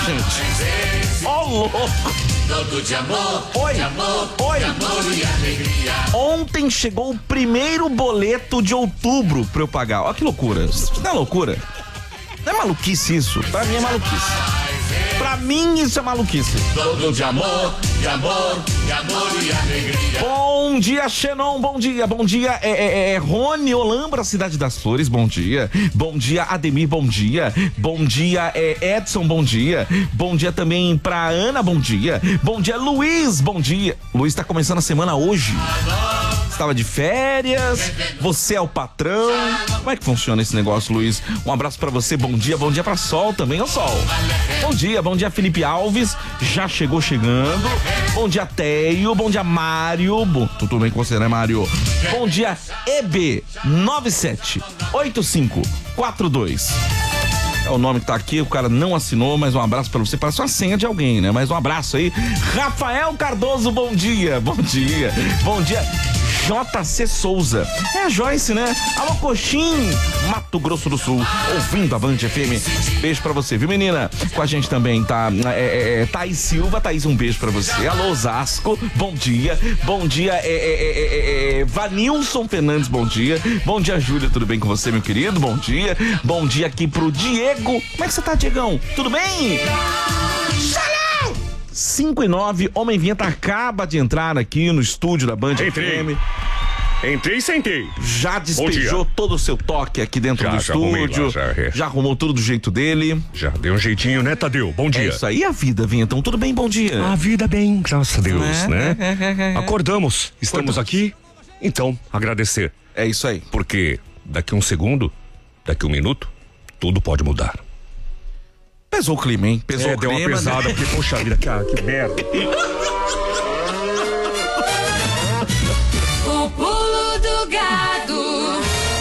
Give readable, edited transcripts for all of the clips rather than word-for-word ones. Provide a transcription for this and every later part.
gente. Ó, louco. Todo de amor, Oi. de amor, Oi. de amor e alegria. Ontem chegou o primeiro boleto de outubro pra eu pagar. Ó que loucura. Isso não é loucura? Não é maluquice isso? Pra mim é maluquice. Pra mim isso é maluquice. Todo de amor, de amor, de amor e alegria. Bom dia, Xenon, bom dia. Bom dia, Rony Olambra, Cidade das Flores, bom dia. Bom dia, Ademir, bom dia. Bom dia, Edson, bom dia. Bom dia também pra Ana, bom dia. Bom dia, Luiz, bom dia. Luiz tá começando a semana hoje. Estava de férias, você é o patrão. Como é que funciona esse negócio, Luiz? Um abraço pra você, bom dia pra Sol também, ô Sol. Bom dia Felipe Alves, já chegando. Bom dia Teio, bom dia Mário, tudo bem com você, né, Mário? Bom dia EB978542. É o nome que tá aqui, o cara não assinou, mas um abraço pra você, parece uma senha de alguém, né? Mas um abraço aí. Rafael Cardoso, bom dia. Bom dia JC Souza. É a Joyce, né? Alô, Coxim, Mato Grosso do Sul, ouvindo a Band FM. Beijo pra você, viu, menina? Com a gente também tá Thaís Silva. Thaís, um beijo pra você. Alô, Osasco, bom dia. Bom dia, Vanilson Fernandes, bom dia. Bom dia, Júlia, tudo bem com você, meu querido? Bom dia. Bom dia aqui pro Diego. Como é que você tá, Diegão? Tudo bem? 5:09, Homem Vinheta acaba de entrar aqui no estúdio da Band FM. Entrei e sentei. Já despejou todo o seu toque aqui dentro do estúdio. Já arrumou tudo do jeito dele. Já deu um jeitinho, né, Tadeu? Bom dia. É isso aí, a vida, Vinhetão. Tudo bem, bom dia. A vida bem, graças a Deus, né? Acordamos, estamos aqui, então, agradecer. É isso aí. Porque daqui um segundo, daqui um minuto, tudo pode mudar. Pesou o clima, hein? Pesou o clima. Deu uma pesada, porque, poxa vida, cara, que merda. O pulo do gado.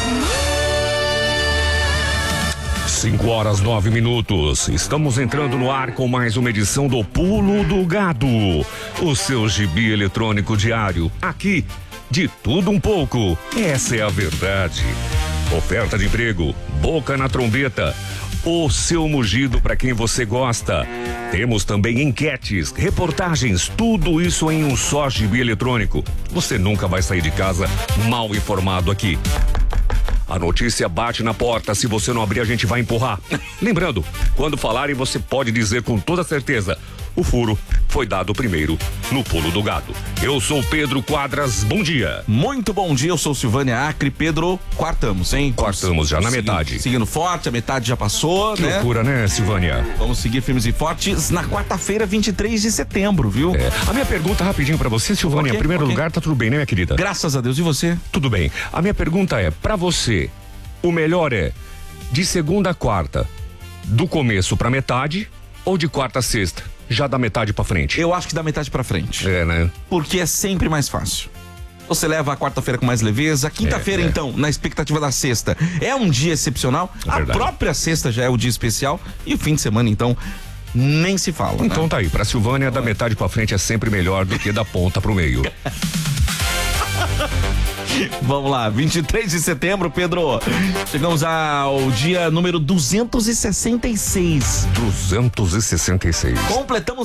5:09. Estamos entrando no ar com mais uma edição do Pulo do Gado. O seu gibi eletrônico diário. Aqui, de tudo um pouco. Essa é a verdade. Oferta de emprego, boca na trombeta. O seu mugido para quem você gosta. Temos também enquetes, reportagens, tudo isso em um só gibi eletrônico. Você nunca vai sair de casa mal informado aqui. A notícia bate na porta, se você não abrir a gente vai empurrar. Lembrando, quando falarem você pode dizer com toda certeza: o furo foi dado primeiro no Pulo do Gado. Eu sou Pedro Quadras, bom dia. Muito bom dia, eu sou Silvânia Acre. Pedro, quartamos, hein? Quartamos já na metade. Seguindo forte, a metade já passou, que né? Loucura, né, Silvânia? Vamos seguir firmes e fortes na quarta-feira, 23 de setembro, viu? A minha pergunta rapidinho pra você, Silvânia. Em primeiro lugar, tá tudo bem, né, minha querida? Graças a Deus, e você? Tudo bem. A minha pergunta é, pra você, o melhor é de segunda a quarta, do começo pra metade, ou de quarta a sexta, já da metade pra frente? Eu acho que da metade pra frente. É, né? Porque é sempre mais fácil. Você leva a quarta-feira com mais leveza, a quinta-feira, então, na expectativa da sexta, é um dia excepcional. É verdade. A própria sexta já é o dia especial e o fim de semana, então, nem se fala. Então né? tá aí, pra Silvânia, da metade pra frente é sempre melhor do que da ponta pro meio. Vamos lá, 23 de setembro, Pedro. Chegamos ao dia número 266. 266. Completamos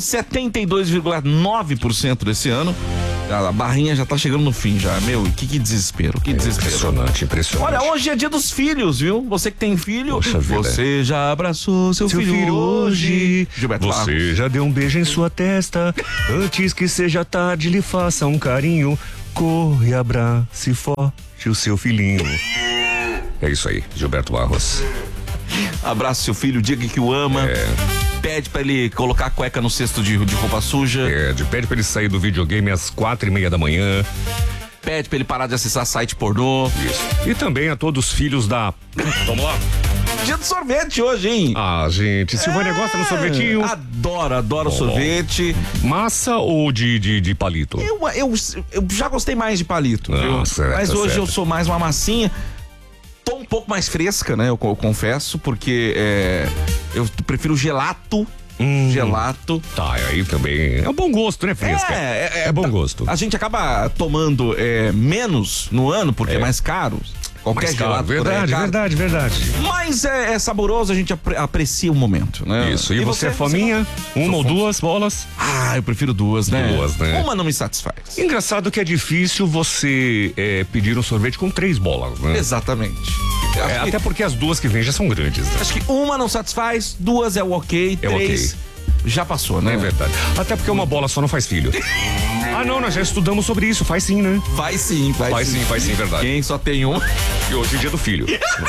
72,9% desse ano. A barrinha já tá chegando no fim já. Meu, que desespero, que desespero. Impressionante. Olha, hoje é dia dos filhos, viu? Você que tem filho, Poxa vida. você já abraçou seu filho hoje. Gilberto Você Barros. já deu um beijo em sua testa. Antes que seja tarde, lhe faça um carinho. Corre, abrace forte o seu filhinho. É isso aí, Gilberto Barros. Abraça seu filho, diga que o ama. Pede pra ele colocar a cueca no cesto de roupa suja. Pede pra ele sair do videogame às 4:30 da manhã. Pede pra ele parar de acessar site pornô. Isso. E também a todos os filhos da... Vamos lá. Dia do sorvete hoje, hein? Ah, gente, Silvânia gosta do sorvetinho? Adoro sorvete. Massa ou de palito? Eu já gostei mais de palito, Nossa, viu? Mas tá hoje certo. eu sou mais uma massinha. Tô um pouco mais fresca, né? Eu confesso, porque eu prefiro gelato. Gelato. Tá, aí também é um bom gosto, né, fresca? É bom gosto. A gente acaba tomando menos no ano, porque é mais caro. Qualquer mais caro. gelato Verdade. Mas é saboroso, a gente aprecia o momento, né? Isso. E você, fominha? Uma ou duas bolas? Eu prefiro duas, né? Duas, né? Uma não me satisfaz. Engraçado que é difícil você pedir um sorvete com 3 bolas, né? Exatamente. Até porque as duas que vem já são grandes, né? Acho que uma não satisfaz, duas é o ok, três já passou, né? É verdade. Até porque uma bola só não faz filho. Não, nós já estudamos sobre isso. Faz sim, né? Faz sim, verdade. Quem só tem um. E hoje é dia do filho.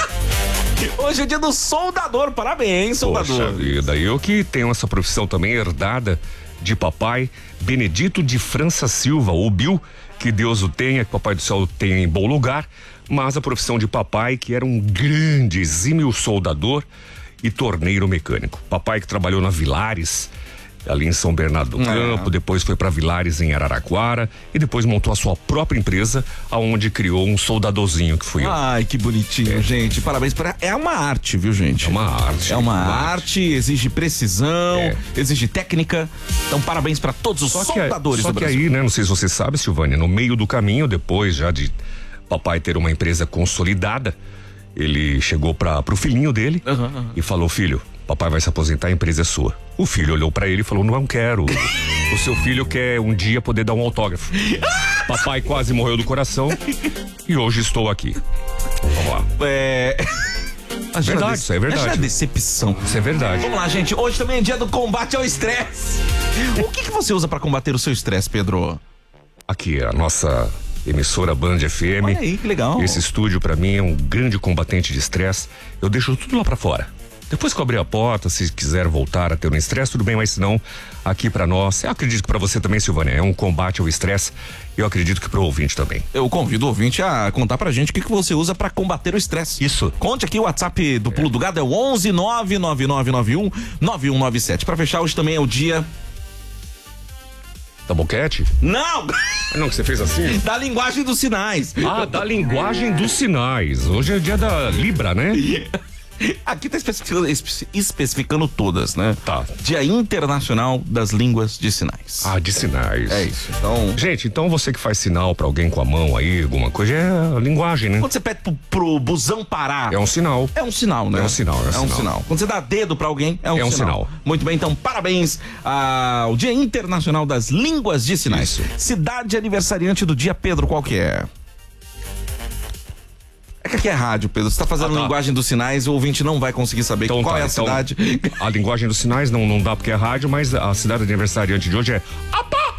Hoje é dia do soldador, parabéns, soldador. Poxa vida, eu que tenho essa profissão também herdada de papai Benedito de França Silva, o Bill, que Deus o tenha, que papai do céu tenha em bom lugar, mas a profissão de papai que era um grande, exímio soldador e torneiro mecânico. Papai que trabalhou na Vilares, ali em São Bernardo do Campo, depois foi para Vilares em Araraquara e depois montou a sua própria empresa, aonde criou um soldadorzinho que fui eu. Ai, que bonitinho, gente. Parabéns. É uma arte, viu, gente? É uma arte. É uma arte, exige precisão, exige técnica. Então, parabéns para todos os soldadores do Brasil. Só que aí, né, não sei se você sabe, Silvânia, no meio do caminho, depois já de papai ter uma empresa consolidada, ele chegou pro filhinho dele e falou: filho, papai vai se aposentar, a empresa é sua. O filho olhou pra ele e falou: não quero. O seu filho quer um dia poder dar um autógrafo. Papai quase morreu do coração e hoje estou aqui. Vamos lá. Verdade, isso é verdade. Imagina a decepção. Isso é verdade. Vamos lá, gente. Hoje também é dia do combate ao estresse. O que você usa pra combater o seu estresse, Pedro? Aqui, a nossa emissora Band FM. Olha aí, que legal. Esse estúdio pra mim é um grande combatente de estresse. Eu deixo tudo lá pra fora. Depois que eu abrir a porta, se quiser voltar a ter um estresse, tudo bem, mas se não, aqui pra nós, eu acredito que pra você também, Silvânia, é um combate ao estresse, e eu acredito que pro ouvinte também. Eu convido o ouvinte a contar pra gente o que você usa pra combater o estresse. Isso. Conte aqui, o WhatsApp do Pulo do Gado é o 11 99991 9197. Pra fechar, hoje também é o dia... Da boquete? Não! Não, que você fez assim? Da linguagem dos sinais. Da linguagem dos sinais. Hoje é dia da Libra, né? Aqui tá especificando todas, né? Tá. Dia Internacional das Línguas de Sinais. De sinais. É isso, então... Gente, então você que faz sinal pra alguém com a mão aí, alguma coisa, é a linguagem, né? Quando você pede pro busão parar... É um sinal. É um sinal, né? É um sinal. Quando você dá dedo pra alguém, é um sinal. Muito bem, então parabéns ao Dia Internacional das Línguas de Sinais. Isso. Cidade aniversariante do dia, Pedro, qual que é? É que aqui é rádio, Pedro. Você tá fazendo linguagem dos sinais, o ouvinte não vai conseguir saber então, qual é a cidade. A linguagem dos sinais não dá porque é rádio, mas a cidade aniversariante de hoje é Apá!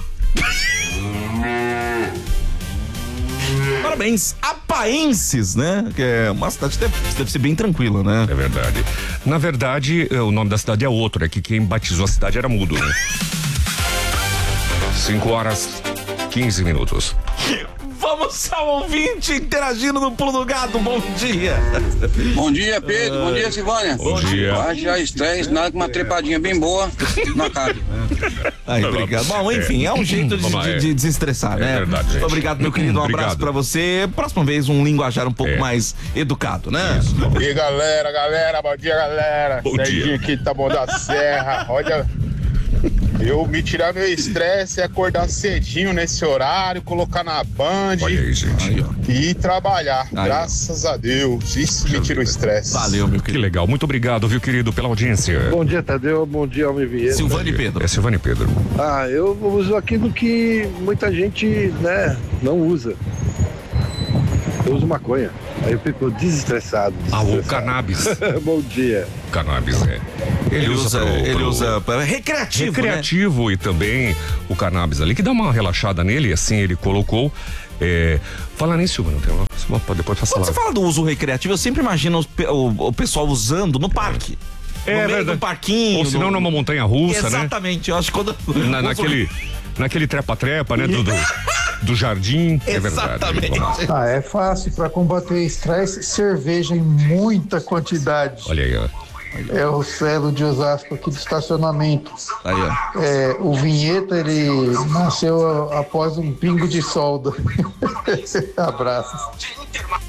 Parabéns, Apaenses, né? Que é uma cidade que deve ser bem tranquila, né? É verdade. Na verdade, o nome da cidade é outro, é que quem batizou a cidade era mudo, né? 5h15. Vamos ao ouvinte interagindo no Pulo do Gado. Bom dia. Bom dia, Pedro. Bom dia, Silvânia. Bom dia. Vai já estresse, nada com uma trepadinha bem boa na cara. Aí, obrigado. Bom, enfim, é um jeito de desestressar, né? É verdade, gente. Obrigado, meu querido. Um abraço pra você. Próxima vez, um linguajar um pouco mais educado, né? E aí, galera, bom dia, galera. Bom dia. Aqui, tá bom da Serra. Olha, eu me tirar meu estresse, acordar cedinho nesse horário, colocar na Band. Olha aí, gente. Aí, ó. E trabalhar. Graças a Deus. Isso me tira o estresse. Valeu, meu Que querido. legal. Muito obrigado, viu, querido, pela audiência. Bom dia, Tadeu. Bom dia, Almir Vieira. Silvânia e Pedro. É Silvânia e Pedro. Eu uso aquilo que muita gente, né, não usa. Eu uso maconha. Aí eu fico desestressado. O cannabis. Bom dia. O cannabis, Ele usa para recreativo, recreativo, né? E também o cannabis ali, que dá uma relaxada nele, assim, ele colocou. Fala nisso, mano. Depois faça Quando lá. você fala do uso recreativo, eu sempre imagino o pessoal usando no parque. No meio do parquinho. Ou se não, numa montanha russa, né? Exatamente. Eu acho que quando... Naquele trepa-trepa, né? Do jardim. Exatamente. É verdade. É fácil para combater estresse, cerveja em muita quantidade. Olha aí, ó. É o Celo de Osasco aqui do estacionamento. Aí, ó. O Vinheta, ele nasceu após um pingo de solda. Abraços.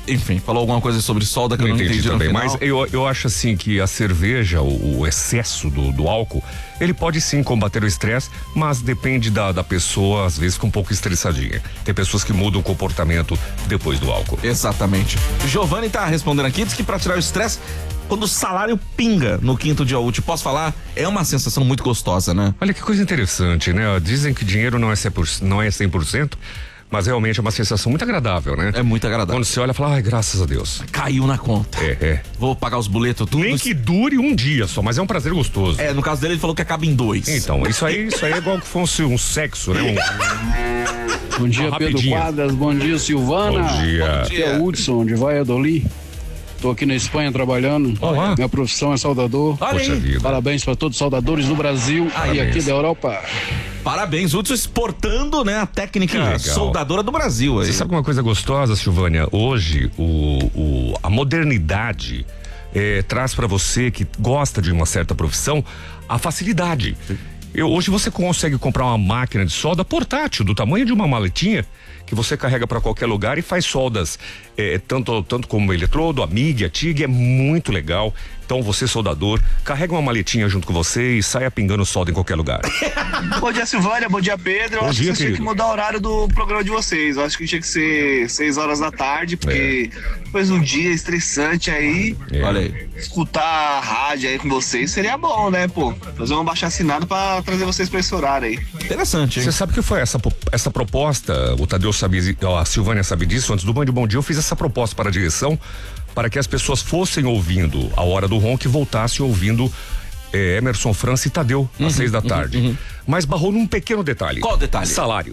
enfim, falou alguma coisa sobre solda que eu não entendi também, no final. mas eu acho assim que a cerveja, o excesso do álcool, ele pode sim combater o estresse, mas depende da pessoa, às vezes, com um pouco estressadinha. Tem pessoas que mudam o comportamento depois do álcool. Exatamente. Giovanni tá respondendo aqui, diz que pra tirar o estresse, quando o salário pinga no quinto dia útil, posso falar, é uma sensação muito gostosa, né? Olha que coisa interessante, né? Dizem que dinheiro não é 100%, mas realmente é uma sensação muito agradável, né? É muito agradável. Quando você olha e fala, ai, graças a Deus. Caiu na conta. Vou pagar os boletos tudo. Nem que dure um dia só, mas é um prazer gostoso. No caso dele, ele falou que acaba em 2. Então, isso aí é igual que fosse um sexo, né? Bom dia, Pedro Quadras. Bom dia, Silvana. Bom dia. Aqui é o Hudson, de Valladolid. Tô aqui na Espanha trabalhando. Olá. Minha profissão é soldador. Poxa vida. Parabéns para todos os soldadores do Brasil e aqui da Europa. Parabéns, Hudson, exportando, né, a técnica soldadora do Brasil. Aí. Você sabe uma coisa gostosa, Silvânia? Hoje, a modernidade traz para você que gosta de uma certa profissão a facilidade. Hoje você consegue comprar uma máquina de solda portátil do tamanho de uma maletinha que você carrega para qualquer lugar e faz soldas tanto como eletrodo, a MIG, a TIG, é muito legal. Então você, soldador, carrega uma maletinha junto com você e saia pingando solda em qualquer lugar. Bom dia, Silvânia, bom dia, Pedro. Bom acho dia, que vocês tinham que mudar o horário do programa de vocês. Eu acho que tinha que ser 6 horas da tarde, porque depois de um dia estressante aí, olha aí, escutar a rádio aí com vocês seria bom, né, pô? Fazer um baixo-assinado pra trazer vocês pra esse horário aí. Interessante, hein? Você sabe que foi essa proposta, o Tadeu sabe, a Silvânia sabe disso, antes do Band Bom Dia eu fiz essa proposta para a direção, para que as pessoas fossem ouvindo a hora do ronco e voltassem ouvindo Emerson França e Tadeu às 6 da tarde. Mas barrou num pequeno detalhe. Qual detalhe? Salário.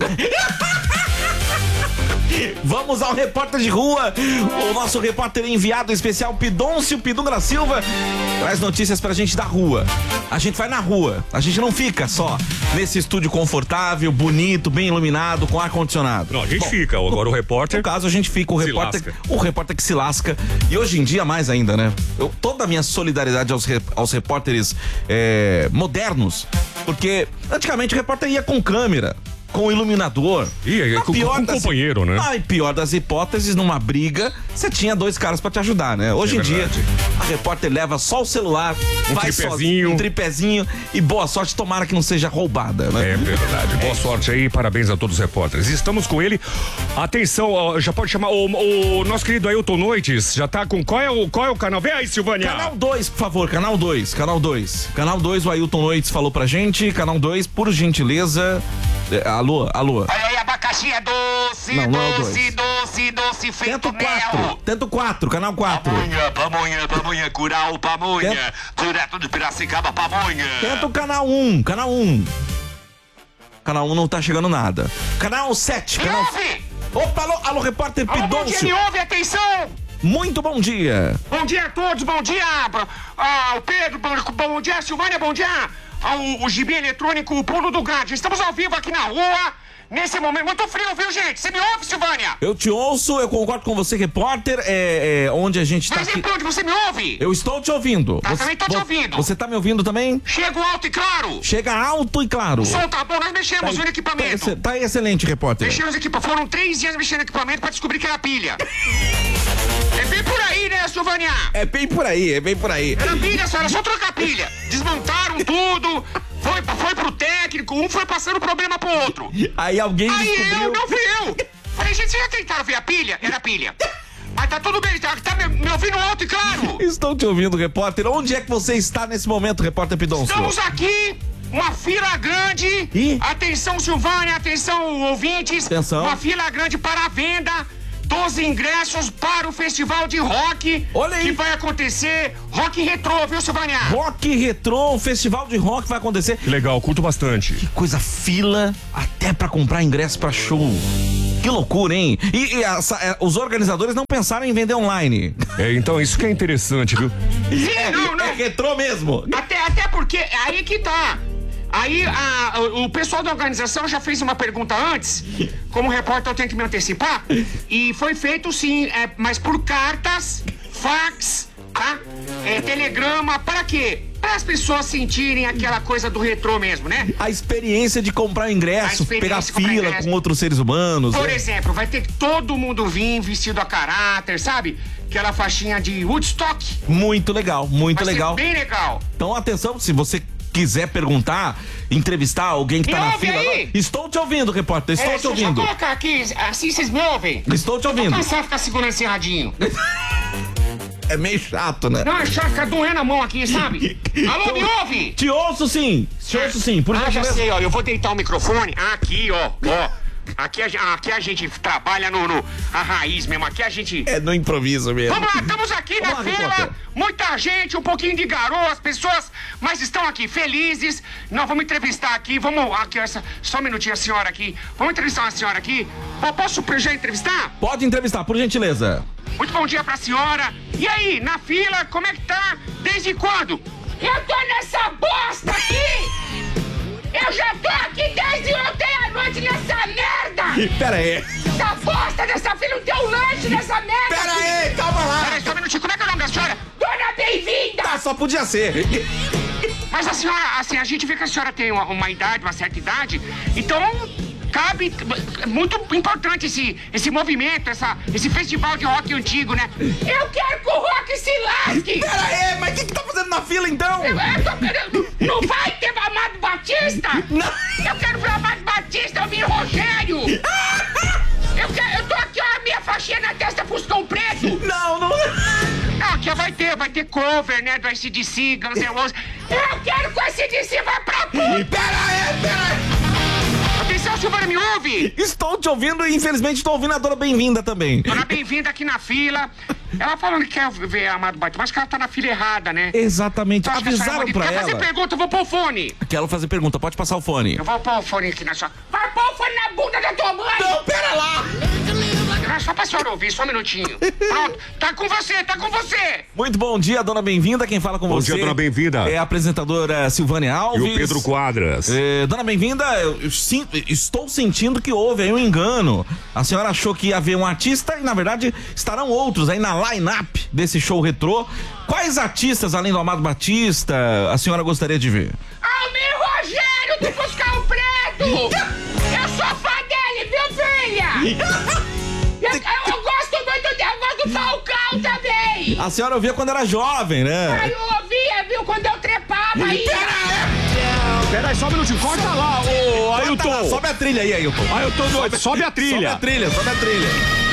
Vamos ao repórter de rua, o nosso repórter enviado especial Pidoncio Pidungra Silva traz notícias pra gente da rua. A gente vai na rua, a gente não fica só nesse estúdio confortável, bonito, bem iluminado, com ar-condicionado. Não, a gente fica, agora o repórter. No caso, a gente fica, o repórter que se lasca. E hoje em dia, mais ainda, né? Toda a minha solidariedade aos repórteres modernos, porque antigamente o repórter ia com câmera, com iluminador. Com companheiro, né? Pior das hipóteses, numa briga, você tinha 2 caras pra te ajudar, né? Hoje em dia, a repórter leva só o celular, um tripézinho e boa sorte, tomara que não seja roubada, né? É verdade. Boa sorte aí, parabéns a todos os repórteres. Estamos com ele. Atenção, já pode chamar o nosso querido Ailton Noites, já tá com qual é o canal? Vem aí, Silvânia. Canal 2, por favor, canal 2. Canal 2, o Ailton Noites falou pra gente. Canal 2, por gentileza. Alô? Aí, abacaxi é doce, não é o doce, feito mel. Tento 4, canal 4. Pamonha, curau, pamonha, direto de Piracicaba, pamonha. Tento canal 1. Canal 1 não tá chegando nada. Canal 7. Me ouve? Opa, alô, repórter Pidoncio. Bom dia, me ouve, atenção. Muito bom dia. Bom dia a todos, bom dia o Pedro, bom dia, Silvânia, bom dia o gibi eletrônico, o Pulo do Gato. Estamos ao vivo aqui na rua, nesse momento, muito frio, viu, gente? Você me ouve, Silvânia? Eu te ouço, eu concordo com você, repórter, onde a gente tá aqui. Mas onde você me ouve? Eu estou te ouvindo. Também tô te ouvindo. Você tá me ouvindo também? Chego alto e claro. Chega alto e claro. O som tá bom, nós mexemos no equipamento. Tá excelente, repórter. Mexemos no equipamento, foram 3 dias mexendo no equipamento pra descobrir que era pilha. É bem por aí, né, Silvânia? É bem por aí. Era pilha, senhora, só trocar pilha. Desmontaram tudo, foi pro técnico, um foi passando o problema pro outro. Aí alguém descobriu... Não fui eu. Falei, gente, vocês já tentaram ver a pilha? Era pilha. Mas tá tudo bem, tá me ouvindo alto e claro. Estou te ouvindo, repórter. Onde é que você está nesse momento, repórter Pidoncio? Estamos aqui, uma fila grande. Atenção, Silvânia, atenção, ouvintes. Atenção. Uma fila grande para a venda dos ingressos para o festival de rock. Olha aí. Que vai acontecer, Rock Retrô, viu, Silvânia? Rock Retrô, um festival de rock vai acontecer. Que legal, curto bastante. Que coisa, fila até pra comprar ingresso pra show. Que loucura, hein? E os organizadores não pensaram em vender online. Então isso que é interessante, viu? Não. É retrô mesmo. Até porque, aí que tá. Aí o pessoal da organização já fez uma pergunta antes. Como repórter eu tenho que me antecipar. E foi feito sim, mas por cartas, fax, tá? Telegrama, para quê? Para as pessoas sentirem aquela coisa do retrô mesmo, né? A experiência de comprar ingresso, pegar fila com outros seres humanos. Por exemplo, vai ter que todo mundo vir vestido a caráter, sabe? Aquela faixinha de Woodstock. Muito legal, muito legal. Bem legal. Então, atenção, se você quiser perguntar, entrevistar alguém que tá na fila. Aí? Estou te ouvindo, repórter, estou te ouvindo. Deixa eu colocar aqui, assim vocês me ouvem. Estou te ouvindo. Não cansar de ficar segurando esse radinho. É meio chato, né? Não, é chato ficar doendo a mão aqui, sabe? Alô, me ouve? Te ouço sim, por já sei, ó, eu vou deitar o microfone aqui, ó. Aqui a gente trabalha a raiz mesmo, aqui a gente... É no improviso mesmo. Vamos lá, estamos aqui na fila, muita gente, um pouquinho de garoa, as pessoas, mas estão aqui felizes. Nós vamos entrevistar aqui, só um minutinho a senhora aqui. Vamos entrevistar uma senhora aqui. Posso já entrevistar? Pode entrevistar, por gentileza. Muito bom dia pra senhora. E aí, na fila, como é que tá? Desde quando? Eu tô nessa bosta aqui! Eu já tô aqui desde ontem à noite nessa merda! Pera aí. Essa bosta dessa fila, não tem um lanche nessa merda! Pera aí, calma lá! Pera aí, só um minutinho, como é que é o nome da senhora? Dona Bem-vinda! Tá, só podia ser. Mas a senhora, assim, a gente vê que a senhora tem uma idade, uma certa idade, então cabe, muito importante esse movimento, esse festival de rock antigo, né? Eu quero que o rock se lasque! Pera aí, mas o que tá fazendo na fila então? Eu tô querendo, não vai ter Amado Batista? Não! Eu quero ver Amado Batista, eu vi Rogério! Eu tô aqui, ó, a minha faixinha na testa, Fuscão Preto! Não! Não, aqui vai ter cover, né, do AC/DC, Guns N' Roses. Eu quero que o AC/DC vá pra puta! Pera aí! Atenção, Silvana, me ouve? Estou te ouvindo e infelizmente estou ouvindo a Dona Bem-vinda também. Dona Bem-vinda aqui na fila. Ela falando que quer ver a Amado Batista, mas que ela tá na fila errada, né? Exatamente, Então, avisaram pra ela. Quer fazer pergunta, eu vou pôr o fone. Quero fazer pergunta, pode passar o fone. Eu vou pôr o fone aqui na sua... Vai pôr o fone na bunda da tua mãe! Não, pera lá! Não, só pra senhora ouvir, só um minutinho. Pronto, tá com você! Muito bom dia, Dona Bem-vinda, quem fala com você... Bom dia, Dona Bem-vinda. É a apresentadora Silvânia Alves. E o Pedro Quadras. Dona Bem-vinda, estou sentindo que houve aí um engano. A senhora achou que ia haver um artista e, na verdade, estarão outros aí na line-up desse show retrô. Quais artistas, além do Amado Batista, a senhora gostaria de ver? Almir Rogério do Fuscão Preto! Eu sou fã dele, viu, filha? Eu gosto muito dele, eu gosto do Falcão também! A senhora ouvia quando era jovem, né? Eu ouvia, viu, quando eu trepava aí! Pera aí, só um minutinho, corta lá, ô Ailton! Sobe a trilha aí, Ailton! Ailton doido, sobe a trilha! Sobe a trilha!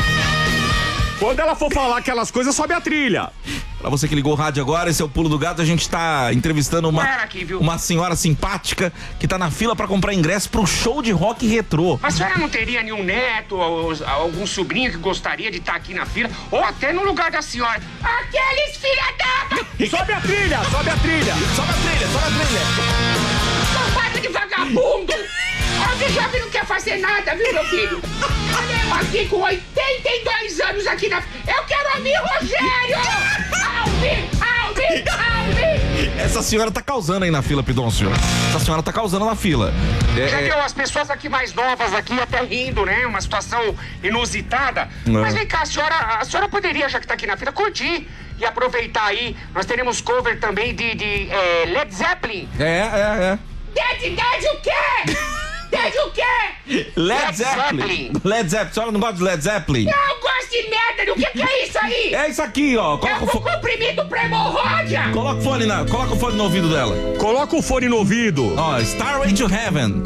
Quando ela for falar aquelas coisas, sobe a trilha! Pra você que ligou o rádio agora, esse é o Pulo do Gato. A gente tá entrevistando uma senhora simpática que tá na fila pra comprar ingresso pro show de rock retrô. Mas a senhora não teria nenhum neto ou algum sobrinho que gostaria de estar aqui na fila? Ou até no lugar da senhora? Aqueles filha da... Sobe a trilha, sobe a trilha! Sobe a trilha, sobe a trilha! Safada de vagabundo! Você já não quer fazer nada, viu, meu filho? Olha eu aqui com 82 anos aqui na... Eu quero ouvir Rogério! Alvin! Essa senhora tá causando aí na fila, Pidoncio. Essa senhora tá causando na fila. Já deu as pessoas aqui mais novas aqui até rindo, né? Uma situação inusitada. Mas vem cá, a senhora poderia, já que tá aqui na fila, curtir e aproveitar aí. Nós teremos cover também de Led Zeppelin. É. Dead o quê? Dead o quê? Led Zeppelin. Led Zeppelin. A senhora não gosta de Led Zeppelin? Não, eu gosto de merda. O que é isso aí? É isso aqui, ó. É um comprimido pra hemorroida. Coloca o fone no ouvido dela. Coloca o fone no ouvido. Ó, Starway to Heaven.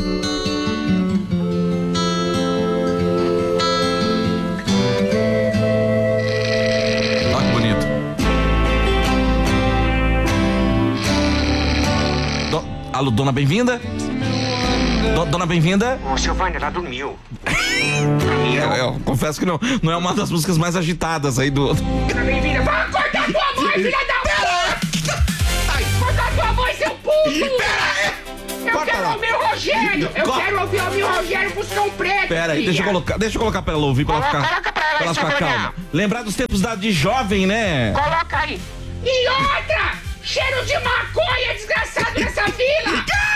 Ó que bonito. Alô, Dona Bem-vinda? Dona Bem-vinda? Ô, Silvânia, ela dormiu. Eu confesso que não é uma das músicas mais agitadas aí do... Dona Bem-vinda, vai cortar tua mãe, filha da puta! Corta tua mãe, seu puto! Eu quero ouvir o Rogério! Eu quero ouvir o Rogério Fuscão Preto! Pera aí, deixa eu colocar pra ela ouvir, pra ela ficar... Coloca pra ela, ficar calma. Lembrar dos tempos de jovem, né? Coloca aí! E outra! Cheiro de maconha, desgraçado, nessa fila!